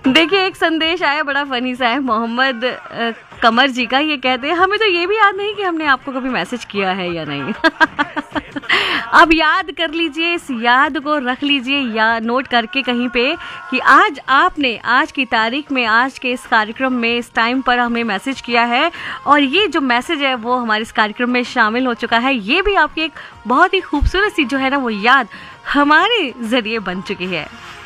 देखिए एक संदेश आया बड़ा फनी सा है, मोहम्मद कमर जी का। ये कहते हैं हमें तो ये भी याद नहीं कि हमने आपको कभी मैसेज किया है या नहीं। अब याद कर लीजिए, इस याद को रख लीजिए या नोट करके कहीं पे कि आज आपने आज की तारीख में आज के इस कार्यक्रम में इस टाइम पर हमें मैसेज किया है और ये जो मैसेज है वो हमारे इस कार्यक्रम में शामिल हो चुका है। ये भी आपकी एक बहुत ही खूबसूरत सी जो है ना वो याद हमारे जरिए बन चुकी है।